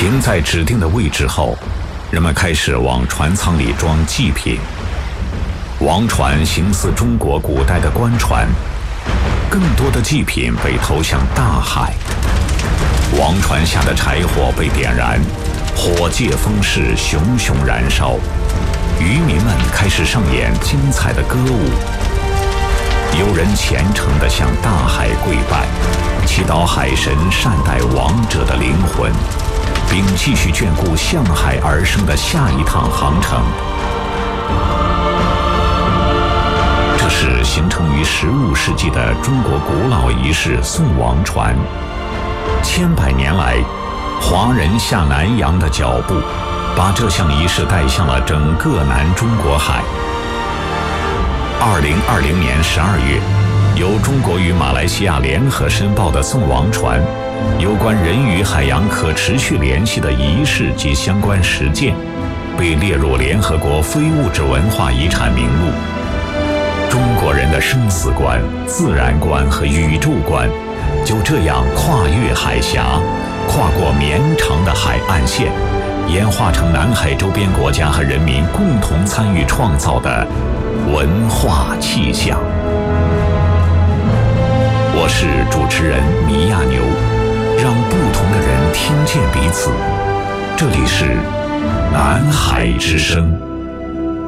停在指定的位置后，人们开始往船舱里装祭品。王船形似中国古代的官船，更多的祭品被投向大海。王船下的柴火被点燃，火借风势，熊熊燃烧。渔民们开始上演精彩的歌舞。有人虔诚地向大海跪拜，祈祷海神善待亡者的灵魂，并继续眷顾向海而生的下一趟航程。这是形成于15世纪的中国古老仪式送王船。千百年来，华人下南洋的脚步，把这项仪式带向了整个南中国海。2020年12月，由中国与马来西亚联合申报的送王船有关人与海洋可持续联系的仪式及相关实践，被列入联合国非物质文化遗产名录。中国人的生死观、自然观和宇宙观就这样跨越海峡，跨过绵长的海岸线，演化成南海周边国家和人民共同参与创造的文化气象。我是主持人米亚牛，让不同的人听见彼此。这里是南海之声。